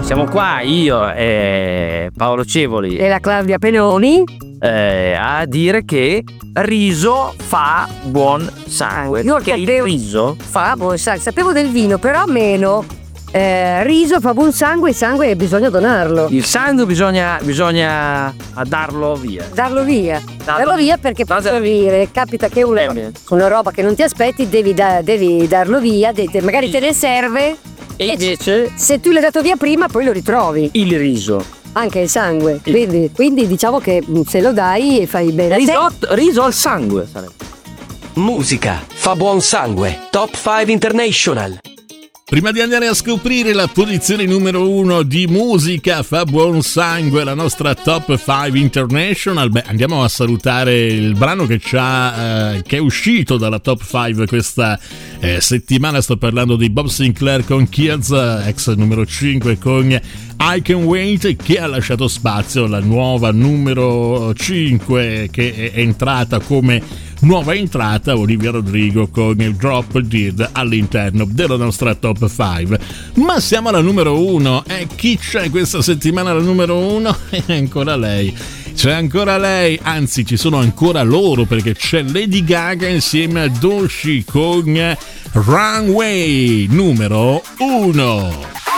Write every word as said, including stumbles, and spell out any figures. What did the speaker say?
siamo qua io e Paolo Cevoli e la Claudia Penoni eh, a dire che riso fa buon sangue. Io che sapevo, il riso fa buon sangue. Sapevo del vino, però meno. Eh, riso fa buon sangue, il sangue bisogna donarlo. Il sangue bisogna bisogna darlo via. Darlo via. Darlo, darlo via perché può Darlo... servire. Capita che una, una roba che non ti aspetti devi, da, devi darlo via, de, de, magari te ne serve. E invece se tu l'hai dato via prima poi lo ritrovi. Il riso. Anche il sangue. Il... Quindi, quindi diciamo che se lo dai e fai bene. Risotto, riso al sangue sarebbe. Musica fa buon sangue. Top cinque International. Prima di andare a scoprire la posizione numero uno di Musica fa buon sangue, la nostra Top cinque International, beh, andiamo a salutare il brano che, c'ha, eh, che è uscito dalla Top cinque questa eh, settimana. Sto parlando di Bob Sinclair con Kids, ex numero cinque con I Can Wait, che ha lasciato spazio alla nuova numero cinque che è entrata come nuova entrata, Olivia Rodrigo con il Drop Dead all'interno della nostra Top cinque. Ma siamo alla numero uno e chi c'è questa settimana alla numero uno? È ancora lei. C'è ancora lei, anzi ci sono ancora loro, perché c'è Lady Gaga insieme a Doechii con Runway numero uno.